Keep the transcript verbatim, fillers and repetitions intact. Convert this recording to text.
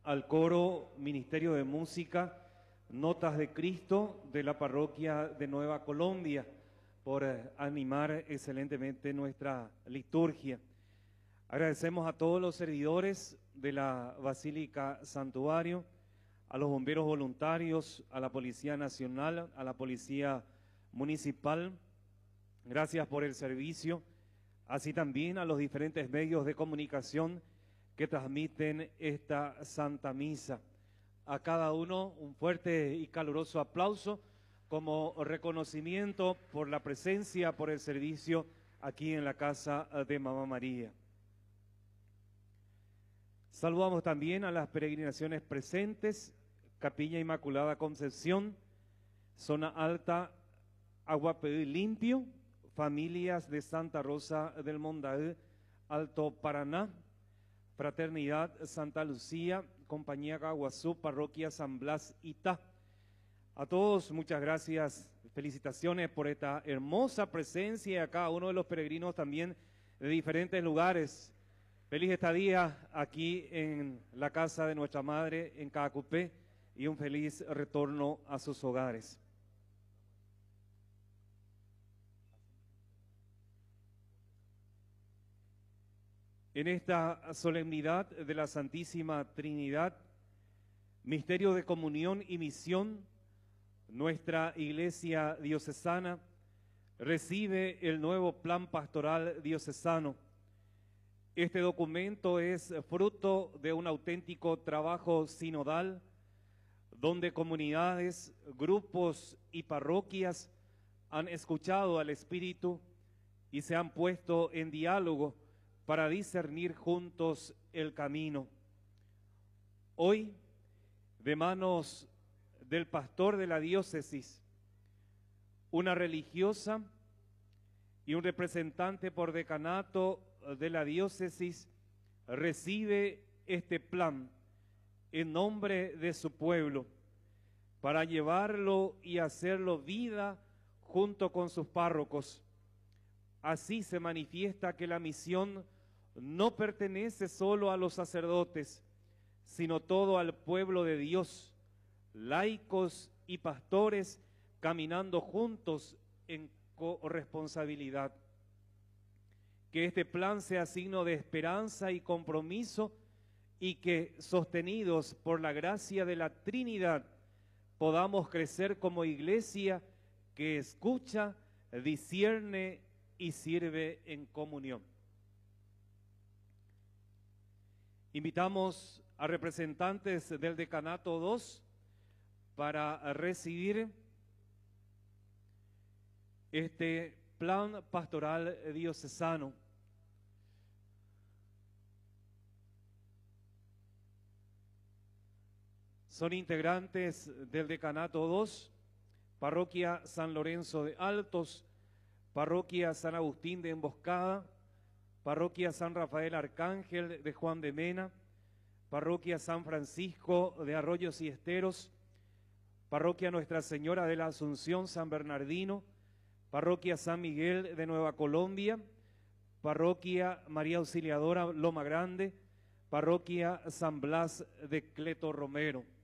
al coro Ministerio de Música Notas de Cristo de la parroquia de Nueva Colombia por animar excelentemente nuestra liturgia. Agradecemos a todos los servidores de la Basílica Santuario, a los bomberos voluntarios, a la Policía Nacional, a la Policía Municipal. Gracias por el servicio, así también a los diferentes medios de comunicación que transmiten esta Santa Misa. A cada uno un fuerte y caluroso aplauso como reconocimiento por la presencia, por el servicio aquí en la casa de Mamá María. Saludamos también a las peregrinaciones presentes, Capilla Inmaculada Concepción, Zona Alta, Aguapedí Limpio, familias de Santa Rosa del Mondaú, Alto Paraná, Fraternidad Santa Lucía, Compañía Caguazú, Parroquia San Blas Itá. A todos muchas gracias, felicitaciones por esta hermosa presencia y a cada uno de los peregrinos también de diferentes lugares. Feliz estadía aquí en la casa de nuestra Madre en Caacupé y un feliz retorno a sus hogares. En esta solemnidad de la Santísima Trinidad, misterio de comunión y misión, nuestra Iglesia diocesana recibe el nuevo plan pastoral diocesano. Este documento es fruto de un auténtico trabajo sinodal, donde comunidades, grupos y parroquias han escuchado al Espíritu y se han puesto en diálogo para discernir juntos el camino. Hoy, de manos del pastor de la diócesis, una religiosa y un representante por decanato de la diócesis recibe este plan en nombre de su pueblo para llevarlo y hacerlo vida junto con sus párrocos. Así se manifiesta que la misión no pertenece solo a los sacerdotes, sino todo al pueblo de Dios, laicos y pastores caminando juntos en corresponsabilidad. Que este plan sea signo de esperanza y compromiso y que, sostenidos por la gracia de la Trinidad, podamos crecer como iglesia que escucha, discierne y sirve en comunión. Invitamos a representantes del Decanato dos para recibir este plan pastoral diocesano. Son integrantes del Decanato dos, Parroquia San Lorenzo de Altos, Parroquia San Agustín de Emboscada, Parroquia San Rafael Arcángel de Juan de Mena, Parroquia San Francisco de Arroyos y Esteros, Parroquia Nuestra Señora de la Asunción San Bernardino, Parroquia San Miguel de Nueva Colombia, Parroquia María Auxiliadora Loma Grande, Parroquia San Blas de Cleto Romero.